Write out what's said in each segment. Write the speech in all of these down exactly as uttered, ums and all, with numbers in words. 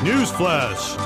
Newsflash.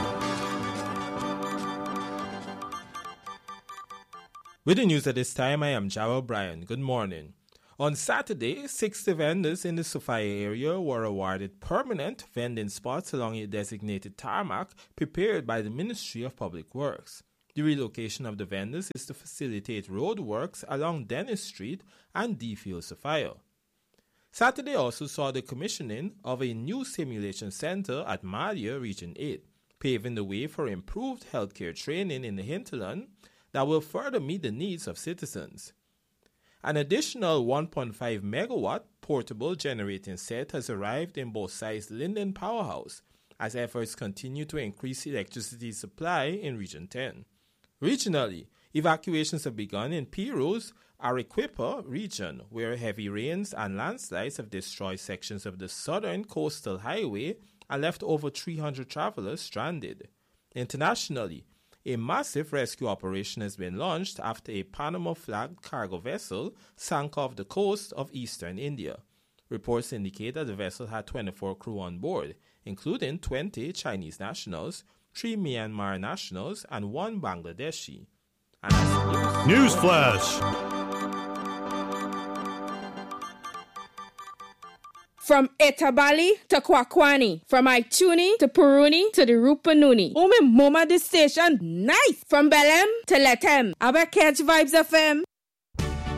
With the news at this time, I am Jarrell Bryan. Good morning. On Saturday, sixty vendors in the Sophia area were awarded permanent vending spots along a designated tarmac prepared by the Ministry of Public Works. The relocation of the vendors is to facilitate road works along Dennis Street and D-Field Sophia. Saturday also saw the commissioning of a new simulation center at Malia Region eight, paving the way for improved healthcare training in the hinterland that will further meet the needs of citizens. An additional one point five megawatt portable generating set has arrived in both sides Linden Powerhouse as efforts continue to increase electricity supply in Region ten. Regionally, evacuations have begun in Piru's Arequipa region, where heavy rains and landslides have destroyed sections of the southern coastal highway and left over three hundred travelers stranded. Internationally, a massive rescue operation has been launched after a Panama-flagged cargo vessel sank off the coast of eastern India. Reports indicate that the vessel had twenty-four crew on board, including twenty Chinese nationals, three Myanmar nationals, and one Bangladeshi. And that's news. Newsflash! From Etabali to Kwakwani, from Ituni to Puruni to the Rupanuni. Oh, me mama, this station nice. From Belém to Letem. Abba catch Vibes F M.